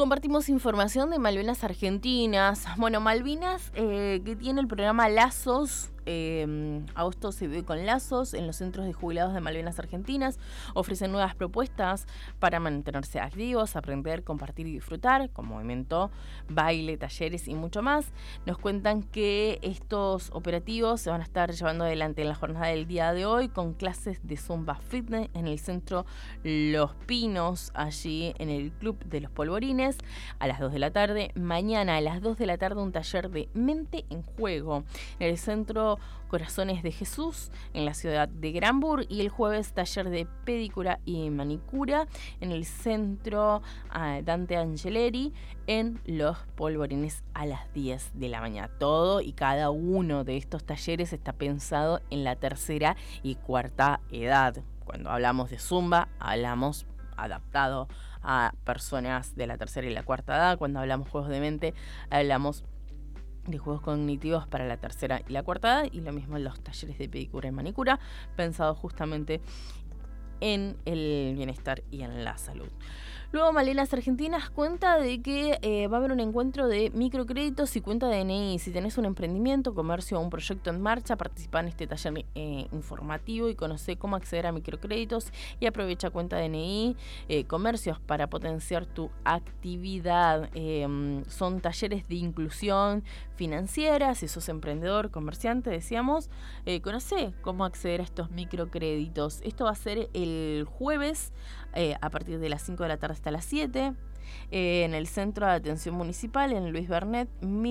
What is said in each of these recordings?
Compartimos información de Malvinas Argentinas. Bueno, Malvinas que tiene el programa Lazos. Agosto se vive con Lazos en los centros de jubilados de Malvinas Argentinas. Ofrecen nuevas propuestas para mantenerse activos, aprender, compartir y disfrutar, con movimiento, baile, talleres y mucho más. Nos cuentan que estos operativos se van a estar llevando adelante en la jornada del día de hoy con clases de Zumba Fitness en el centro Los Pinos, allí en el Club de los Polvorines, a las 2 de la tarde. Mañana a las 2 de la tarde un taller de mente en juego en el centro Corazones de Jesús en la ciudad de Granburg, y el jueves taller de pedicura y manicura en el centro Dante Angeleri en Los Polvorines a las 10 de la mañana. Todo y cada uno de estos talleres está pensado en la tercera y cuarta edad. Cuando hablamos de Zumba, hablamos adaptado a personas de la tercera y la cuarta edad. Cuando hablamos juegos de mente, hablamos de juegos cognitivos para la tercera y la cuarta edad, y lo mismo en los talleres de pedicura y manicura, pensados justamente en el bienestar y en la salud. Luego Malvinas Argentinas cuenta de que va a haber un encuentro de microcréditos y cuenta de DNI. Si tenés un emprendimiento, comercio o un proyecto en marcha, participa en este taller informativo y conoce cómo acceder a microcréditos y aprovecha cuenta de DNI, comercios para potenciar tu actividad. Son talleres de inclusión financiera. Si sos emprendedor, comerciante, decíamos, conoce cómo acceder a estos microcréditos. Esto va a ser el jueves a partir de las 5 de la tarde hasta las 7, en el Centro de Atención Municipal, en Luis Bernet,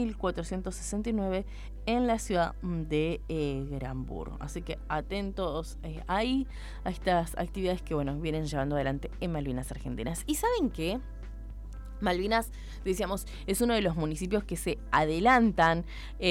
1469, en la ciudad de Granburg. Así que atentos ahí a estas actividades que vienen llevando adelante en Malvinas Argentinas. ¿Y saben qué? Malvinas, decíamos, es uno de los municipios que se adelantan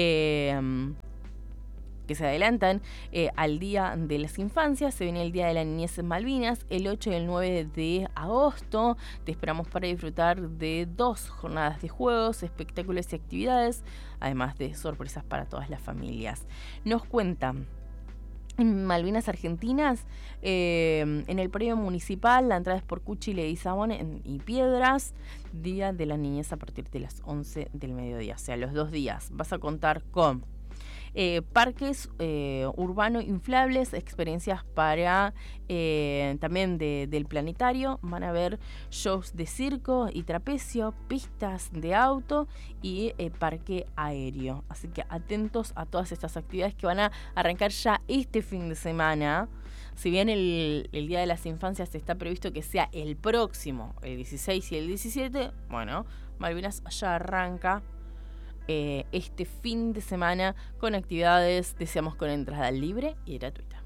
al Día de las Infancias. Se viene el Día de la Niñez en Malvinas, el 8 y el 9 de agosto. Te esperamos para disfrutar de 2 jornadas de juegos, espectáculos y actividades, además de sorpresas para todas las familias. Nos cuentan en Malvinas Argentinas, en el predio municipal, la entrada es por Cuchi, Leguizamón y Piedras. Día de la Niñez a partir de las 11 del mediodía, o sea, los 2 días. Vas a contar con parques urbanos inflables, experiencias para también del planetario. Van a haber shows de circo y trapecio, pistas de auto y parque aéreo. Así que atentos a todas estas actividades que van a arrancar ya este fin de semana. Si bien el Día de las Infancias está previsto que sea el próximo, el 16 y el 17, Malvinas ya arranca este fin de semana con actividades, deseamos, con entrada libre y gratuita.